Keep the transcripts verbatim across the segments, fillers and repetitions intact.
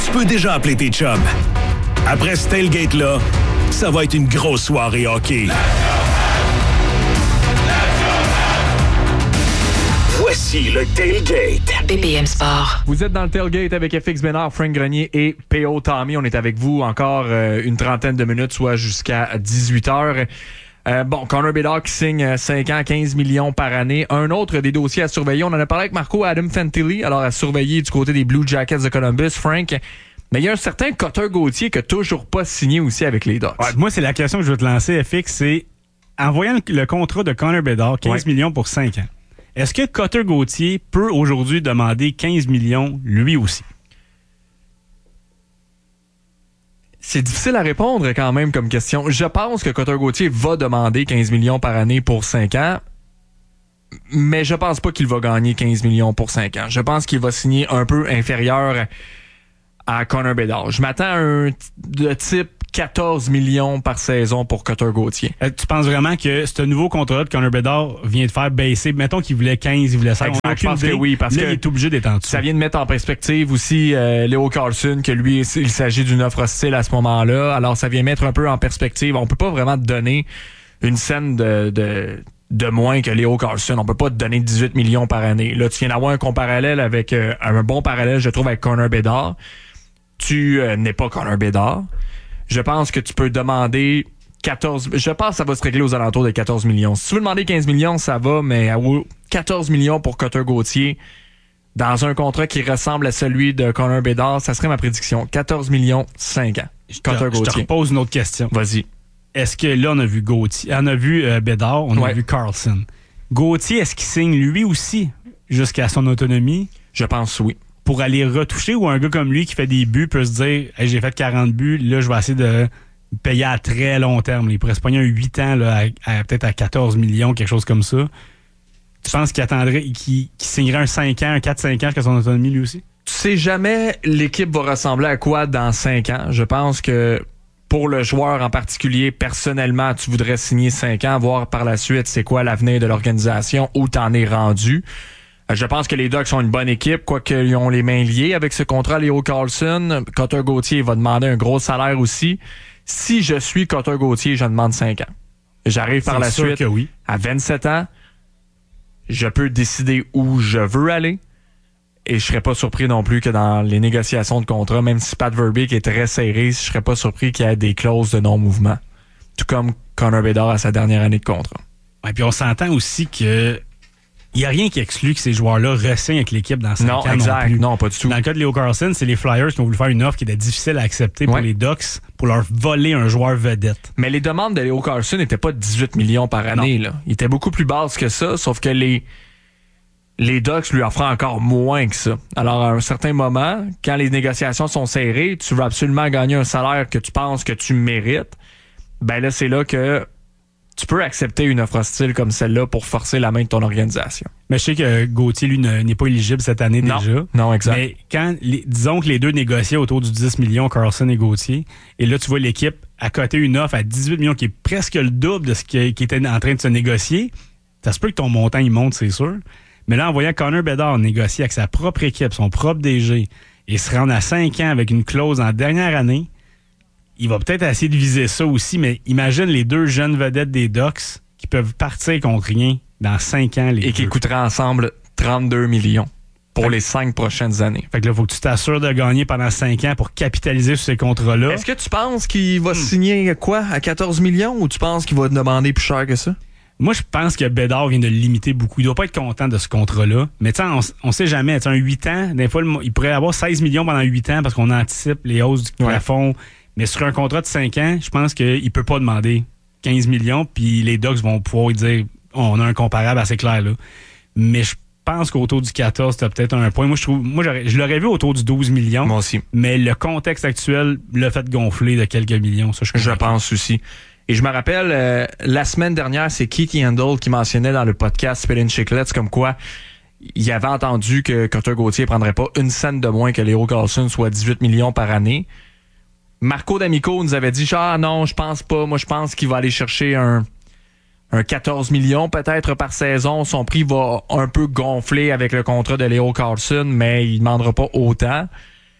tu peux déjà appeler tes chums. Après ce tailgate-là, ça va être une grosse soirée hockey. Voici le Tailgate. B P M Sport. Vous êtes dans le Tailgate avec F X Bénard, Frank Grenier et P O Tommy. On est avec vous encore euh, une trentaine de minutes, soit jusqu'à dix-huit heures. Euh, bon, Connor Bedard qui signe cinq ans, quinze millions par année. Un autre des dossiers à surveiller. On en a parlé avec Marco Adam Fantilli, alors à surveiller du côté des Blue Jackets de Columbus. Frank, mais il y a un certain Cutter Gauthier qui n'a toujours pas signé aussi avec les Ducks. Ouais, moi, c'est la question que je veux te lancer, F X, c'est en voyant le, le contrat de Connor Bedard, quinze ouais. millions pour cinq ans, est-ce que Cutter Gauthier peut aujourd'hui demander quinze millions lui aussi? C'est difficile à répondre quand même comme question. Je pense que Cutter Gauthier va demander quinze millions par année pour cinq ans, mais je pense pas qu'il va gagner quinze millions pour cinq ans. Je pense qu'il va signer un peu inférieur à Connor Bedard. Je m'attends à un t- de type quatorze millions par saison pour Cutter Gauthier. Euh, tu penses vraiment que ce nouveau contrat de Connor Bedard vient de faire baisser? Mettons qu'il voulait quinze, il voulait cinq. Exact, je pense que oui, parce là, que il est obligé d'être en dessous. Ça vient de mettre en perspective aussi euh, Leo Carlson, que lui, il s'agit d'une offre hostile à ce moment-là. Alors, ça vient mettre un peu en perspective. On peut pas vraiment te donner une scène de... de de moins que Leo Carlson. On peut pas te donner dix-huit millions par année. Là, tu viens d'avoir un comparallèle avec euh, un bon parallèle, je trouve, avec Connor Bedard. Tu euh, n'es pas Connor Bedard. Je pense que tu peux demander quatorze... Je pense que ça va se régler aux alentours de quatorze millions. Si tu veux demander quinze millions, ça va, mais à quatorze millions pour Cutter Gauthier, dans un contrat qui ressemble à celui de Connor Bedard, ça serait ma prédiction. quatorze millions, cinq ans. Je Cutter te, je te Gauthier. repose une autre question. Vas-y. Est-ce que là, on a vu Gauthier, on a vu euh, Bedard, on ouais. a vu Carlson. Gauthier, est-ce qu'il signe lui aussi jusqu'à son autonomie? Je pense oui. Pour aller retoucher, ou un gars comme lui qui fait des buts peut se dire hey, j'ai fait quarante buts, là je vais essayer de payer à très long terme. Il pourrait se pogner un huit ans là, à, à, peut-être à quatorze millions, quelque chose comme ça. Tu penses qu'il attendrait, qu'il, qu'il signerait un cinq ans, un quatre cinq ans jusqu'à son autonomie lui aussi? Tu sais jamais l'équipe va ressembler à quoi dans cinq ans. Je pense que pour le joueur en particulier, personnellement, tu voudrais signer cinq ans, voir par la suite c'est quoi l'avenir de l'organisation, où t'en es rendu. Je pense que les Ducks sont une bonne équipe, quoique ils ont les mains liées avec ce contrat Leo Carlson. Cutter Gauthier va demander un gros salaire aussi. Si je suis Cutter Gauthier, je demande cinq ans. J'arrive par C'est la sûr suite que oui. à vingt-sept ans. Je peux décider où je veux aller. Et je serais pas surpris non plus que dans les négociations de contrat, même si Pat Verbeek est très serré, je serais pas surpris qu'il y ait des clauses de non-mouvement. Tout comme Connor Bedard à sa dernière année de contrat. Et puis on s'entend aussi que il n'y a rien qui exclut que ces joueurs-là re-signent avec l'équipe dans cinq non, ans exact. non plus. Non, pas du tout. Dans le cas de Leo Carlson, c'est les Flyers qui ont voulu faire une offre qui était difficile à accepter pour ouais. les Ducks pour leur voler un joueur vedette. Mais les demandes de Leo Carlson n'étaient pas de dix-huit millions par année. Là. Ils étaient beaucoup plus basses que ça, sauf que les, les Ducks lui offraient encore moins que ça. Alors, à un certain moment, quand les négociations sont serrées, tu veux absolument gagner un salaire que tu penses que tu mérites, ben là, c'est là que tu peux accepter une offre hostile comme celle-là pour forcer la main de ton organisation. Mais je sais que Gauthier, lui, ne, n'est pas éligible cette année non. déjà. Non, exact. Mais quand, les, disons que les deux négociaient autour du dix millions, Carlson et Gauthier, et là, tu vois l'équipe à côté une offre à dix-huit millions qui est presque le double de ce qui, qui était en train de se négocier, ça se peut que ton montant, il monte, c'est sûr. Mais là, en voyant Connor Bedard négocier avec sa propre équipe, son propre D G, et se rendre à cinq ans avec une clause en dernière année, il va peut-être essayer de viser ça aussi, mais imagine les deux jeunes vedettes des Ducks qui peuvent partir contre rien dans cinq ans. Les Et deux. qui coûteraient ensemble trente-deux millions pour fait les cinq prochaines années. Fait que là, il faut que tu t'assures de gagner pendant cinq ans pour capitaliser sur ces contrats-là. Est-ce que tu penses qu'il va hmm. signer quoi, à quatorze millions, ou tu penses qu'il va te demander plus cher que ça? Moi, je pense que Bedard vient de le limiter beaucoup. Il doit pas être content de ce contrat-là. Mais tu sais, on, on sait jamais. Tu sais, un huit ans, des fois, le, il pourrait avoir seize millions pendant huit ans parce qu'on anticipe les hausses du ouais. plafond. Mais sur un contrat de cinq ans, je pense qu'il peut pas demander quinze millions, puis les Ducks vont pouvoir lui dire oh, on a un comparable assez clair là. Mais je pense qu'autour du quatorze, t'as peut-être un point. Moi, je trouve, moi, je l'aurais vu autour du douze millions. Moi aussi. Mais le contexte actuel l'a fait gonfler de quelques millions. Ça, je je pense aussi. Et je me rappelle, euh, la semaine dernière, c'est Keith Yandel qui mentionnait dans le podcast Spit and Chiclets comme quoi il avait entendu que Cutter Gauthier prendrait pas une scène de moins que Leo Carlson, soit dix-huit millions par année. Marco D'Amico nous avait dit ah non, je pense pas. Moi, je pense qu'il va aller chercher un, un quatorze millions peut-être par saison. Son prix va un peu gonfler avec le contrat de Leo Carlson, mais il ne demandera pas autant.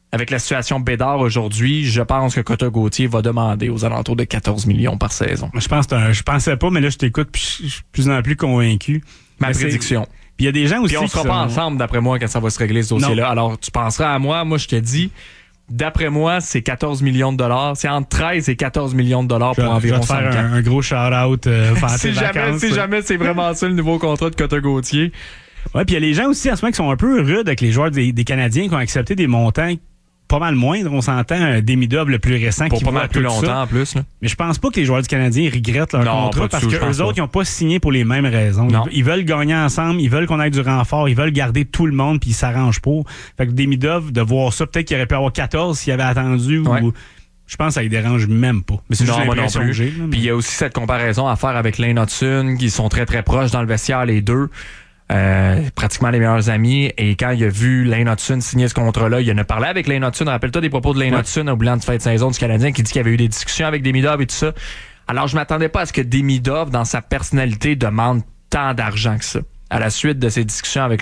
avec la situation Bédard aujourd'hui, je pense que Cota Gauthier va demander aux alentours de quatorze millions par saison. Je pense que un, je pensais pas, mais là, je t'écoute, puis je suis plus en plus convaincu. Ma mais prédiction. Puis il y a des gens aussi. Puis on sera pas sont... ensemble, d'après moi, quand ça va se régler ce dossier-là. Non. Alors, tu penseras à moi. Moi, je te dis, d'après moi, c'est quatorze millions de dollars. C'est entre treize et quatorze millions de dollars pour je, environ cinq ans. Je vais te faire un, un gros shout-out euh, pendant si, jamais, vacances, si jamais c'est vraiment ça le nouveau contrat de Cota Gauthier. Ouais, puis il y a les gens aussi en ce moment qui sont un peu rudes avec les joueurs des, des Canadiens qui ont accepté des montants pas mal moindres. On s'entend un Demidov le plus récent pour qui pas mal plus longtemps ça. En plus. Là. Mais je pense pas que les joueurs du Canadien regrettent leur non, contrat parce tout, qu'eux autres, ils n'ont pas signé pour les mêmes raisons. Non. Ils, ils veulent gagner ensemble, ils veulent qu'on ait du renfort, ils veulent garder tout le monde puis ils s'arrangent pour. Fait que Demidov, de voir ça, peut-être qu'il aurait pu avoir quatorze s'il avait attendu ouais. ou... Je pense que ça ne dérange même pas. Mais c'est non, juste moi non l'impression plus. que j'ai. Puis il y a aussi cette comparaison à faire avec Lane Hudson, qui sont très très proches dans le vestiaire, les deux. Euh, pratiquement les meilleurs amis. Et quand il a vu Lane Hudson signer ce contrat-là, il en a parlé avec Lane Hudson. Rappelle-toi des propos de Lane ouais. Hudson au bilan de fin de saison du Canadien qui dit qu'il y avait eu des discussions avec Demidov et tout ça. Alors, je m'attendais pas à ce que Demidov, dans sa personnalité, demande tant d'argent que ça. À la suite de ces discussions avec